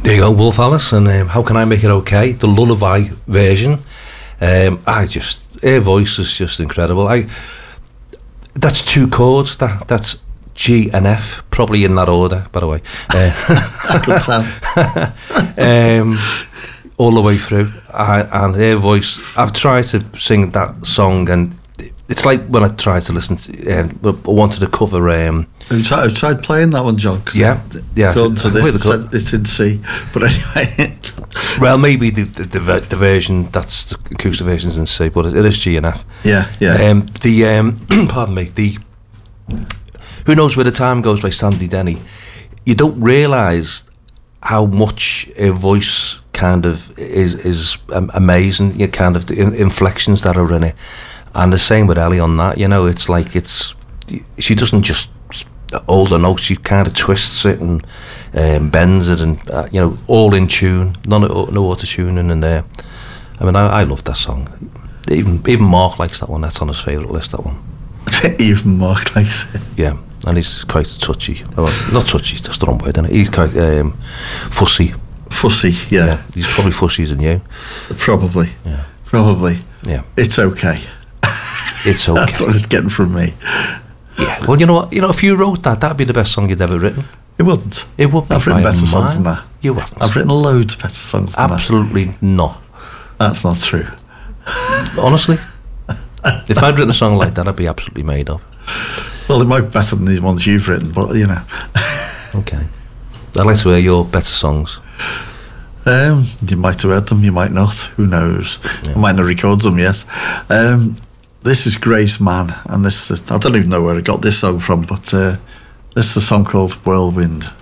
There you go, Wolf Alice, and How Can I Make It Okay? The lullaby version. Her voice is just incredible. That's 2 chords. That's G and F, probably in that order, by the way. I could tell. All the way through, and her voice. I've tried to sing that song, and it's like when I tried to listen to. I wanted to cover. Have you tried playing that one, John? Yeah. Going to this, it's in C. But anyway. Well, maybe the version that's the acoustic version's in C, but it is G and F. Yeah. Pardon me. Who Knows Where the Time Goes by Sandy Denny. You don't realise how much her voice kind of is amazing. You kind of the inflections that are in it, and the same with Ellie on that. You know, it's like she doesn't just hold the notes. She kind of twists it and bends it, and all in tune. No auto tuning in there. I mean, I love that song. Even Mark likes that one. That's on his favourite list. That one. Even Mark likes it. Yeah, and he's quite touchy. Well, not touchy. That's the wrong word, isn't it? He's quite fussy. Fussy, yeah. He's probably fussier than you. Probably. Yeah. Probably. Yeah. It's okay. It's okay. That's what it's getting from me. Yeah. Well, you know what? If you wrote that'd be the best song you'd ever written. It wouldn't. It would be. I've written better songs than that. You haven't. I've written loads of better songs than Absolutely that. not. That's not true. Honestly. If I'd written a song like that, I'd be absolutely made up. Well, it might be better than the ones you've written, but Okay. I'd like to hear your better songs. You might have heard them, you might not. Who knows? Yeah. I might not record them yet. This is Grace Mann, and I don't even know where I got this song from, but this is a song called Whirlwind.